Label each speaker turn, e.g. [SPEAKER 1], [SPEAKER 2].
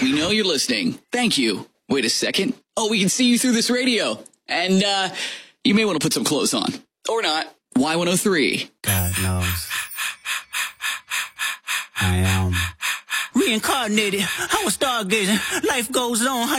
[SPEAKER 1] We know you're listening. Thank you. Wait a second. Oh, we can see you through this radio. And, you may want to put some clothes on. Or not. Y103.
[SPEAKER 2] God knows. I am
[SPEAKER 3] reincarnated. I was stargazing. Life goes on.